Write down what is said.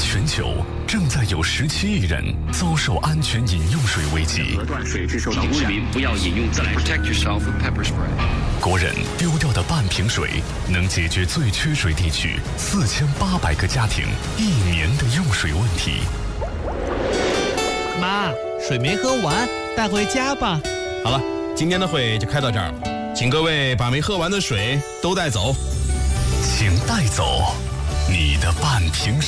全球正在有17亿人遭受安全饮用水危机。 断水质受到污染，不要饮用自来水。Protect yourself with pepper spray。 国人丢掉的半瓶水，能解决最缺水地区4800个家庭1年的用水问题。 妈，水没喝完，带回家吧。 好了，今天的会就开到这儿了，请各位把没喝完的水都带走。 请带走你的半瓶水。